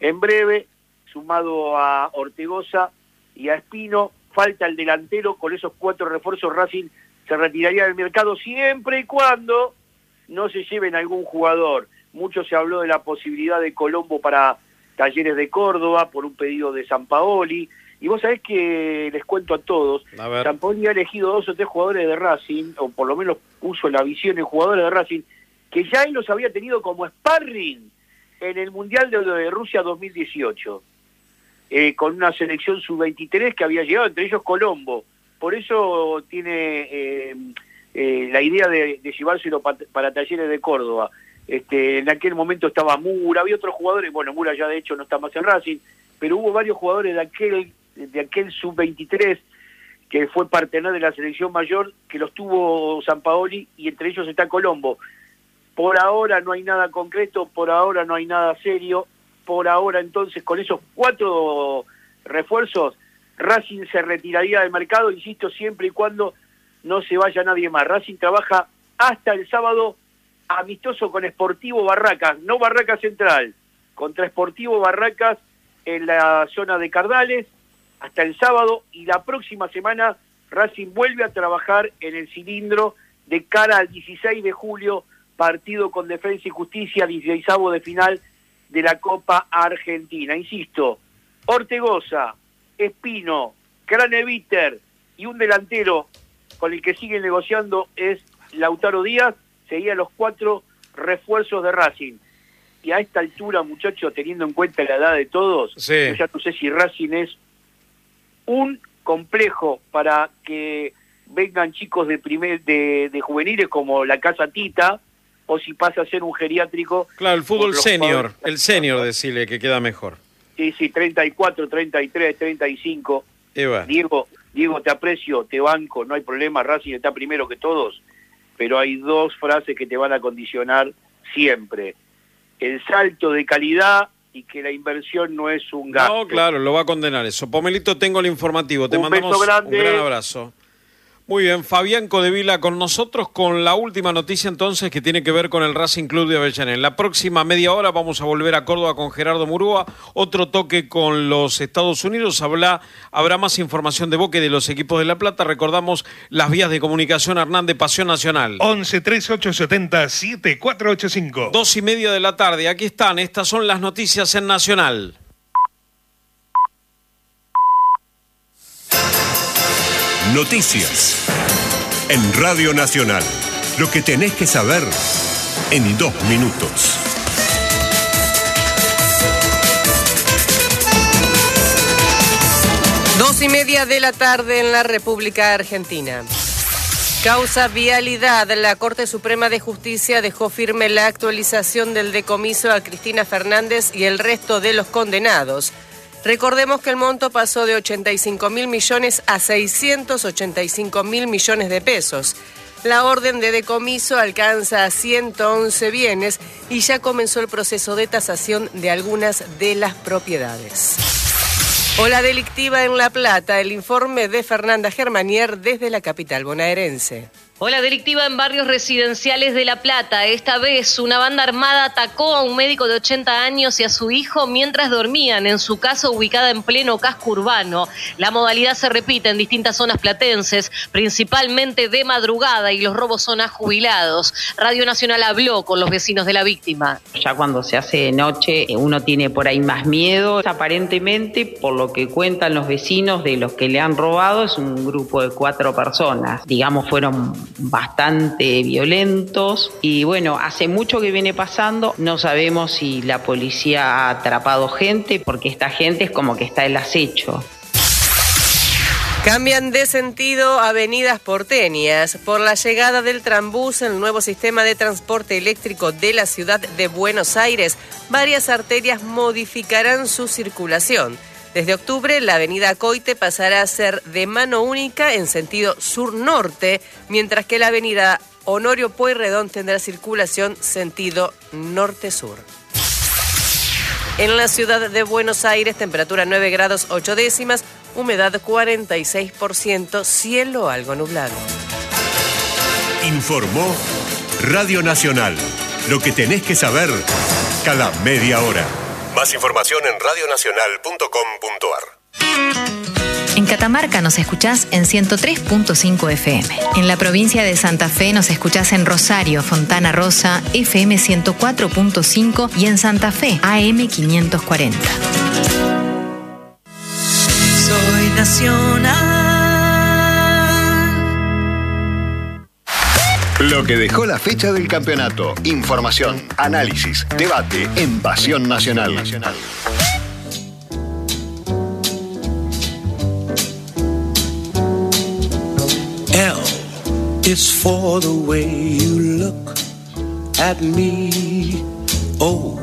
en breve, sumado a Ortegoza y a Espino, falta el delantero. Con esos 4 refuerzos Racing se retiraría del mercado siempre y cuando no se lleven algún jugador. Mucho se habló de la posibilidad de Colombo para Talleres de Córdoba por un pedido de Sampaoli. Y vos sabés que les cuento a todos, Sampaoli ha elegido 2 o 3 jugadores de Racing, o por lo menos puso la visión en jugadores de Racing, que ya él los había tenido como sparring en el Mundial de Rusia 2018, con una selección sub-23 que había llegado, entre ellos Colombo. Por eso tiene la idea de llevárselo para Talleres de Córdoba. En aquel momento estaba Mura, había otros jugadores, bueno, Mura ya de hecho no está más en Racing, pero hubo varios jugadores de aquel sub-23 que fue partener de la selección mayor, que los tuvo Sampaoli, y entre ellos está Colombo. Por ahora no hay nada concreto, por ahora no hay nada serio, por ahora entonces con esos 4 refuerzos Racing se retiraría del mercado, insisto, siempre y cuando no se vaya nadie más. Racing trabaja hasta el sábado amistoso con Sportivo Barracas, no Barracas Central, contra Sportivo Barracas en la zona de Cardales, hasta el sábado, y la próxima semana Racing vuelve a trabajar en el cilindro de cara al 16 de julio, partido con Defensa y Justicia, 16avo de final de la Copa Argentina. Insisto, Ortegoza, Espino, Craneviter y un delantero con el que siguen negociando es Lautaro Díaz, serían los 4 refuerzos de Racing. Y a esta altura, muchachos, teniendo en cuenta la edad de todos, yo ya no sé si Racing es un complejo para que vengan chicos de juveniles como la Casa Tita, o si pasa a ser un geriátrico. Claro, el fútbol senior, el senior, decirle que queda mejor. Sí, 34, 33, 35. Diego, te aprecio, te banco, no hay problema, Racing está primero que todos, pero hay 2 frases que te van a condicionar siempre: el salto de calidad y que la inversión no es un gasto. No, claro, lo va a condenar eso. Pomelito, tengo el informativo, te mandamos un gran abrazo. Muy bien, Fabián Codevila con nosotros con la última noticia entonces que tiene que ver con el Racing Club de Avellaneda. En la próxima media hora vamos a volver a Córdoba con Gerardo Murúa, otro toque con los Estados Unidos, habrá más información de Boca y de los equipos de La Plata. Recordamos las vías de comunicación, Hernán, de Pasión Nacional. 11 3870 7485. 2:30 de la tarde, aquí están, estas son las noticias en Nacional. Noticias en Radio Nacional. Lo que tenés que saber en 2 minutos. Dos y media de la tarde en la República Argentina. Causa vialidad. La Corte Suprema de Justicia dejó firme la actualización del decomiso a Cristina Fernández y el resto de los condenados. Recordemos que el monto pasó de 85.000 millones a 685.000 millones de pesos. La orden de decomiso alcanza a 111 bienes y ya comenzó el proceso de tasación de algunas de las propiedades. Ola delictiva en La Plata, el informe de Fernanda Germanier desde la capital bonaerense. Ola delictiva en barrios residenciales de La Plata. Esta vez una banda armada atacó a un médico de 80 años y a su hijo mientras dormían en su casa ubicada en pleno casco urbano. La modalidad se repite en distintas zonas platenses, principalmente de madrugada, y los robos son a jubilados. Radio Nacional habló con los vecinos de la víctima. Ya cuando se hace de noche uno tiene por ahí más miedo. Aparentemente, por lo que cuentan los vecinos de los que le han robado, es un grupo de 4 personas. Digamos, fueron bastante violentos y bueno, hace mucho que viene pasando. No sabemos si la policía ha atrapado gente, porque esta gente es como que está el acecho. Cambian de sentido avenidas porteñas. Por la llegada del Trambús, el nuevo sistema de transporte eléctrico de la ciudad de Buenos Aires, varias arterias modificarán su circulación. Desde octubre, la avenida Coite pasará a ser de mano única en sentido sur-norte, mientras que la avenida Honorio Pueyrredón tendrá circulación sentido norte-sur. En la ciudad de Buenos Aires, temperatura 9 grados 8 décimas, humedad 46%, cielo algo nublado. Informó Radio Nacional. Lo que tenés que saber cada media hora. Más información en radionacional.com.ar. En Catamarca nos escuchás en 103.5 FM. En la provincia de Santa Fe nos escuchás en Rosario, Fontana Rosa, FM 104.5 y en Santa Fe, AM 540. Soy nacional. Lo que dejó la fecha del campeonato. Información, análisis, debate en Pasión Nacional. L is for the way you look at me. O